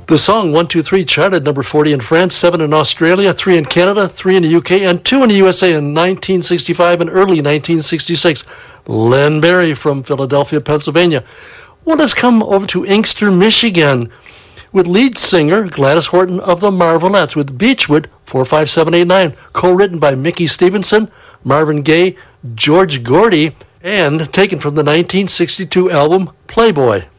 The song 123 charted number 40 in France, 7 in Australia, 3 in Canada, 3 in the UK, and 2 in the USA in 1965 and early 1966. Len Barry from Philadelphia, Pennsylvania. Well, let's come over to Inkster, Michigan, with lead singer Gladys Horton of the Marvelettes with Beechwood 45789, co-written by Mickey Stevenson, Marvin Gaye, George Gordy, and taken from the 1962 album Playboy.